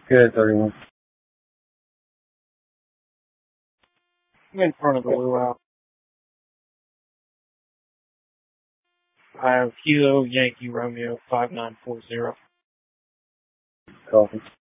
Good, 31. I'm in front of the luau. I have Kilo Yankee Romeo 5940. Coffee.